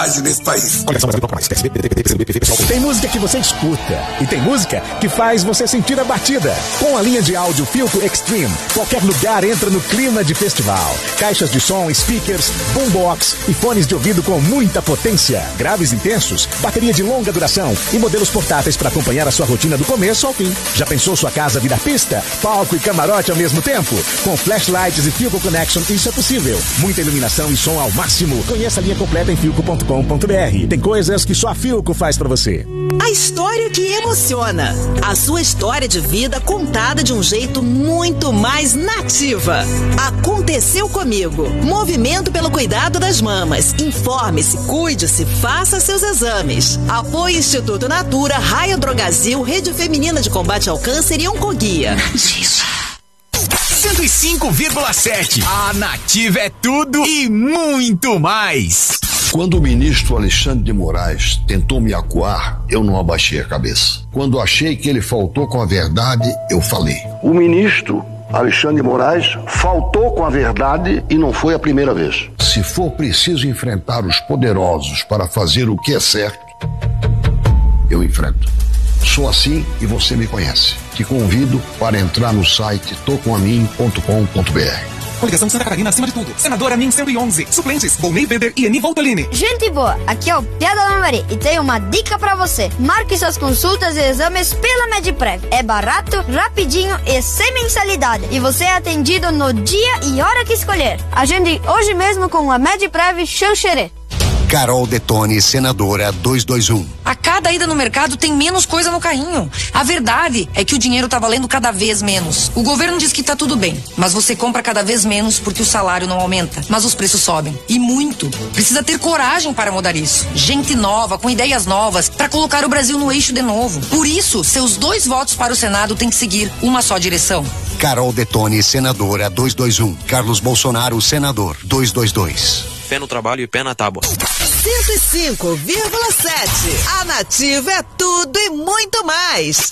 qualidade nesse país. Tem música que você escuta e tem música que faz você sentir a batida. Com a linha de áudio Philco Extreme, qualquer lugar entra no clima de festival. Caixas de som, speakers, boombox e fones de ouvido com muita potência. Graves intensos, bateria de longa duração e modelos portáteis para acompanhar a sua rotina do começo ao fim. Já pensou sua casa virar pista, palco e camarote ao mesmo tempo? Com flashlights e Philco Connection isso é possível. Muita iluminação e som ao máximo. Conheça a linha completa em philco.com.br. Tem coisas que só a Philco faz pra você. A história que emociona. A sua história de vida contada de um jeito muito mais nativa. Aconteceu comigo. Movimento pelo cuidado das mamas. Informe-se, cuide-se, faça seus exames. Apoio Instituto Natura, Raia Drogazil, Rede Feminina de Combate ao Câncer e Oncoguia. 105,7. A Nativa é tudo e muito mais. Quando o ministro Alexandre de Moraes tentou me acuar, eu não abaixei a cabeça. Quando achei que ele faltou com a verdade, eu falei. O ministro Alexandre de Moraes faltou com a verdade e não foi a primeira vez. Se for preciso enfrentar os poderosos para fazer o que é certo, eu enfrento. Sou assim e você me conhece. Te convido para entrar no site tocomamin.com.br. Coligação Santa Catarina acima de tudo. Senadora Min 111. Suplentes: Volney Weber e Eni Voltolini. Gente boa, aqui é o Piada da Mari e tenho uma dica pra você. Marque suas consultas e exames pela Medprev. É barato, rapidinho e sem mensalidade. E você é atendido no dia e hora que escolher. Agende hoje mesmo com a Medprev Xanxerê. Carol Detone, senadora 221. A cada ida no mercado tem menos coisa no carrinho. A verdade é que o dinheiro tá valendo cada vez menos. O governo diz que tá tudo bem, mas você compra cada vez menos porque o salário não aumenta, mas os preços sobem. E muito. Precisa ter coragem para mudar isso. Gente nova, com ideias novas, para colocar o Brasil no eixo de novo. Por isso, seus 2 votos para o Senado têm que seguir uma só direção. Carol Detone, senadora 221. Carlos Bolsonaro, senador 222. Fé no trabalho e pé na tábua. 105,7. A Nativa é tudo e muito mais.